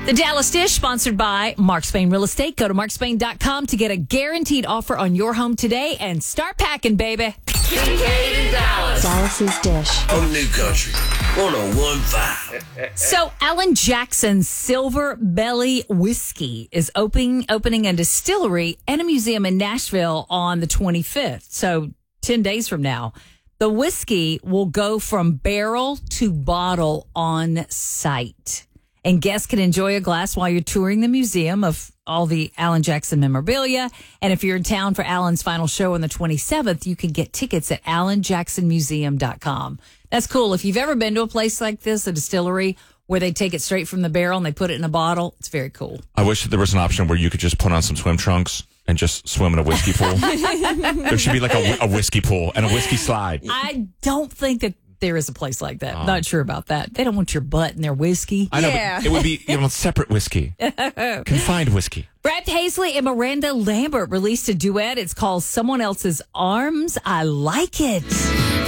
The Dallas Dish, sponsored by Mark Spain Real Estate. Go to markspain.com to get a guaranteed offer on your home today and start packing, baby. Kincaid in Dallas. Dallas's Dish. On New Country 101.5. So, Alan Jackson's Silver Belly Whiskey is opening a distillery and a museum in Nashville on the 25th. So, 10 days from now. The whiskey will go from barrel to bottle on site. And guests can enjoy a glass while you're touring the museum of all the Alan Jackson memorabilia. And if you're in town for Alan's final show on the 27th, you can get tickets at alanjacksonmuseum.com. That's cool. If you've ever been to a place like this, a distillery, where they take it straight from the barrel and they put it in a bottle, it's very cool. I wish that there was an option where you could just put on some swim trunks and just swim in a whiskey pool. There should be like a whiskey pool and a whiskey slide. I don't think that there is a place like that. Not sure about that. They don't want your butt in their whiskey. I know, but it would be separate whiskey. Confined whiskey. Brad Paisley and Miranda Lambert released a duet. It's called Someone Else's Arms. I Like It.